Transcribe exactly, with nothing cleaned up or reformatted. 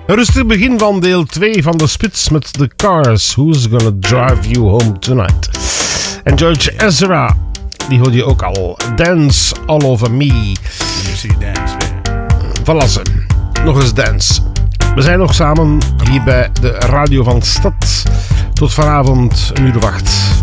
Een rustig begin van deel twee van de Spits met The Cars. Who's Gonna Drive You Home Tonight? En George Ezra, die hoorde je ook al. Dance All Over Me. You see dance, man. Voilà ze. Nog eens dance. We zijn nog samen hier bij de radio van Stad. Tot vanavond een uur of acht.